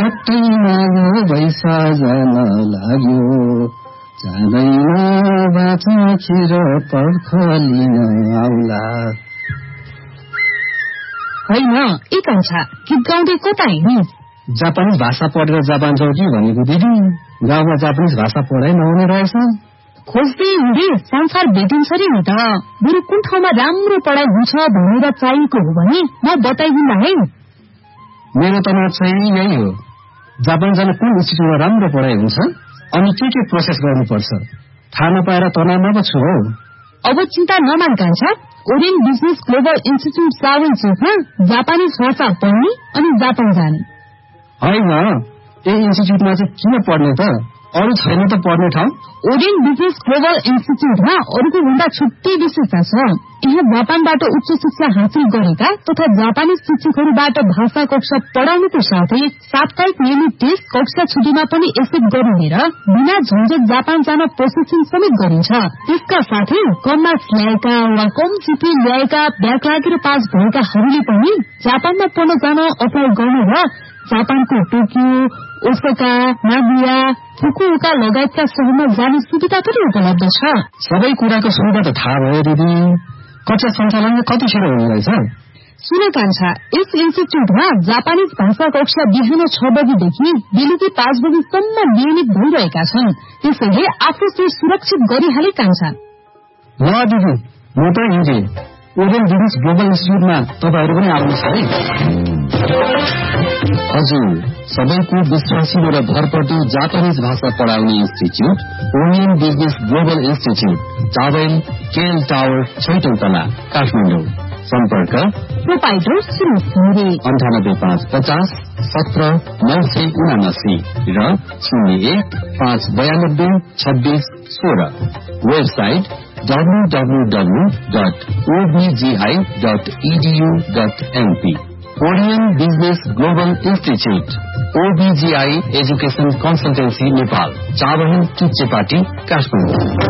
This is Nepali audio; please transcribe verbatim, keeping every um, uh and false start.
छट्टैमा यो बैसा जान लाग्यो जाँदैन बाँचेर पर्खलिन आउला। होइन एक अंशा गीत गाउँदै कता हिँड्ने? जापानिज भाषा पढेर जापान जाऊ कि भनेको दिदी। गाउँमा जापानिज भाषा पढाइ नहुने रहेछ। खोज्दै हिँडे संसार भेटिन्छ रे नि त। बरु कुन ठाउँमा राम्रो पढाइ हुन्छ भनेर चाहिएको हो भने म बताइदिन्ला है। मेरो त नोट चाहिँ यही हो, जापान जान कुन इन्स्टिट्युटमा राम्रो पढाइ हुन्छ अनि के के प्रोसेस गर्नुपर्छ थाहा नपाएर तनावमा पो छु हौ। अब चिन्ता नमान कान्छा, ओरियन बिजनेस ग्लोबल इन्स्टिट्युट सावन चोकमा जापानिज भाषा पढ्ने अनि जापान जाने। होइन, यही इन्स्टिट्युटमा चाहिँ किन पढ्ने त? अरू छैन त पढ्ने ठाउँ? ओरियन बिजनेस ग्लोबल इन्स्टिट्युटमा अरूको भन्दा छुट्टै विशेषता छ। यहाँ जापानबाट उच्च शिक्षा हासिल गरेका तथा जापानी शिक्षकहरूबाट भाषा कक्षा पढाउनुको साथै साप्ताहिक नियमित टेस्ट कक्षा छुट्टीमा पनि एक्सेप्ट गरिने र बिना झन्झट जापान जान प्रोसेसिङ समेत गरिन्छ। त्यसका साथै कम मार्क्स ल्याएका वा कम जिपी ल्याएका ब्याक लागेर पास भएकाहरूले पनि जापानमा पढ्न जान अप्लाई गर्नु र जापानको टोकियो, ओसाका, नागोया, फुकुओका लगायतका शहरमा जाने सुविधा पनि उपलब्ध छ। सबै कुराको सुविधा त थाहा भयो दिदी। कक्षा सञ्चालन कतिखेर हुने रहेछ? सुन कान्छा, यस इन्स्टिट्युटमा जापानिज भाषा कक्षा बिहान छ बजीदेखि बेलुकी पाँच बजीसम्म नियमित भइरहेका छन्। त्यसैले आफू चाहिँ सुरक्षित गरिहाले कान्छा। ल दिदी, म त हिँडे। ओरियन बिजनेस ग्लोबल इन्स्टिट्युटमा तपाईँहरू पनि आउनुहोस् है। हजुर, सबैको विश्वासिलो र भरपर्दो जापानिज भाषा पढाउने institute Orion business global institute, towel KL tower, छैटौं तला, काठमाडौँ। सम्पर्क प्रोपाइटर सुरेश घिमिरे, अन्ठानब्बे पाँच पचास सत्र नौ सय उनासी र शून्य एक पाँच बयानब्बे छब्बीस सोह्र। Website W W W dot ओबिजीआई dot edu dot MP. Orion business global institute, ओबिजीआई education consultancy Nepal, Chabahil, टुच्चेपाटी, Kathmandu.